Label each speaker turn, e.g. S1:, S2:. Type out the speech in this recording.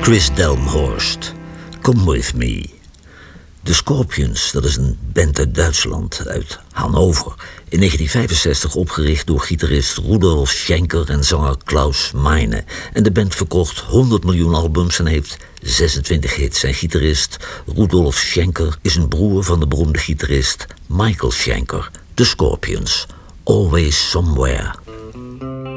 S1: Chris Delmhorst, Come With Me. De Scorpions, dat is een band uit Duitsland, uit Hannover. In 1965 opgericht door gitarist Rudolf Schenker en zanger Klaus Meine. En de band verkocht 100 miljoen albums en heeft 26 hits. En gitarist Rudolf Schenker is een broer van de beroemde gitarist Michael Schenker. De Scorpions, Always Somewhere.